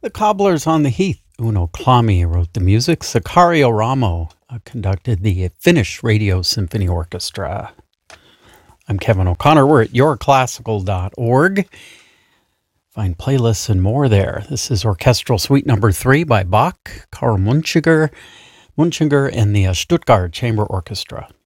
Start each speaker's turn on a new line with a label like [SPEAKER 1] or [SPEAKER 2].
[SPEAKER 1] The Cobblers on the Heath. Uno Clami wrote the music. Sicario Ramo conducted the Finnish Radio Symphony Orchestra. I'm Kevin O'Connor. We're at yourclassical.org. Find playlists and more there. This is Orchestral Suite number 3 by Bach, Karl Munchinger, and the Stuttgart Chamber Orchestra.